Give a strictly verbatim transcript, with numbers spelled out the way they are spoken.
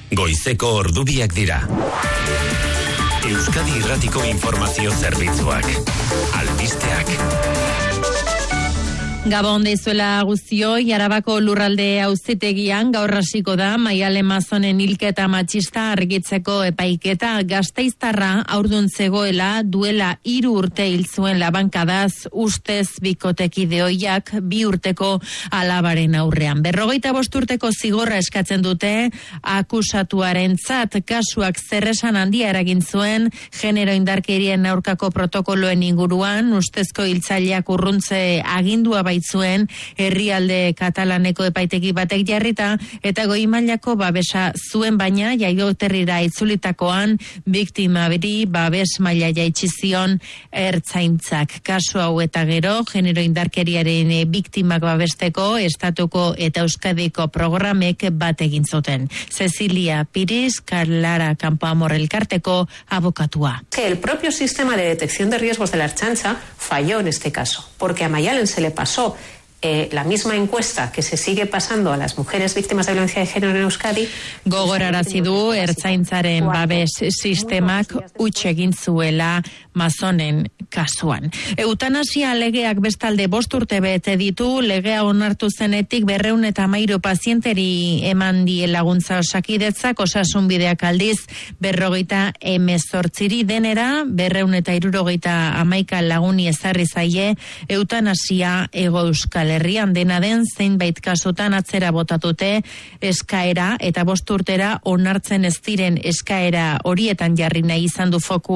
Goizeko ordubiak dira. Euskadi Irratiko Informazio Zerbitzuak. Albisteak. Gabon deizuela guztioi, Arabako lurralde auzitegian gaur hasiko da Maiale Mazonen hilketa matxista argitzeko epaiketa. Gasteiztarra haurdun zegoela duela hiru urte hil zuen labankadaz ustez bikotekide ohiak bi urteko alabaren aurrean. Berrogeita bost urteko zigorra eskatzen dute akusatuarentzat. Kasuak zerresan handia eragin zuen genero indarkerien aurkako protokoloen inguruan, ustezko hiltzaileak urruntze agindua baitzuen herrialde katalaneko epaitegi batek jarrita eta goi mailako babesa zuen, baina jaioterrira itzulitakoan biktima beri babes maila jaitsi zion ertzaintzak. Kasu hau eta gero genero indarkeriaren biktimak babesteko estatuko eta Euskadiko programek bat egin zuten. Cecilia Piris, Carlara Campoamor elkarteko abokatua. Que el propio sistema de detección de riesgos de la Ertzaintza falló en este caso, porque a Maialen se le pasó Eh, la misma encuesta que se sigue pasando a las mujeres víctimas de violencia de género en Euskadi. Gogorarazi du ertzaintzaren babes sistemak huts egin zuela Mazonen kasuan. Eutanasia legeak bestalde bost urte bete ditu. Legea onartu zenetik berrehun eta hamairu pazienteri eman die laguntza Osakidetzak, osasunbideak aldiz berrogeita hemezortziri, denera berrehun eta hirurogeita hamaika laguni ezarri zaie eutanasia Hego Euskal Herrian. Dena den zeinbait kasutan atzera botatute eskaera eta bost urtera onartzen ez diren eskaera horietan jarri nahi izan du foku